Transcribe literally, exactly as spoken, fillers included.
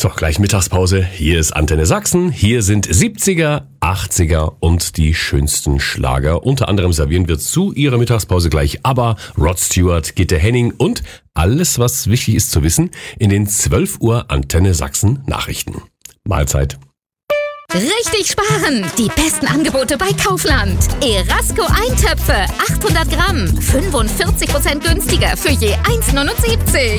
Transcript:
So, gleich Mittagspause. Hier ist Antenne Sachsen. Hier sind siebziger, achtziger und die schönsten Schlager. Unter anderem servieren wir zu ihrer Mittagspause gleich ABBA, Rod Stewart, Gitte Henning und alles, was wichtig ist zu wissen, in den zwölf Uhr Antenne Sachsen Nachrichten. Mahlzeit. Richtig sparen! Die besten Angebote bei Kaufland. Erasco Eintöpfe, achthundert Gramm, fünfundvierzig Prozent günstiger für je eins Komma neunundsiebzig.